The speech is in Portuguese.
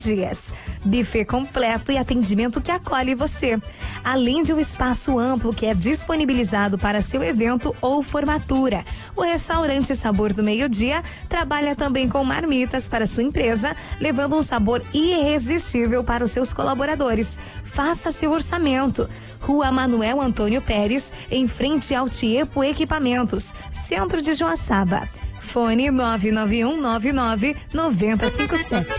dias. Buffet completo e atendimento que acolhe você. Além de um espaço amplo que é disponibilizado para seu evento ou formatura. O restaurante Sabor do Meio-Dia trabalha também com marmitas para sua empresa, levando um sabor irresistível para os seus colaboradores. Faça seu orçamento. Rua Manuel Antônio Pérez, em frente ao Tiepo Equipamentos, centro de Joaçaba. Fone 99199 9057.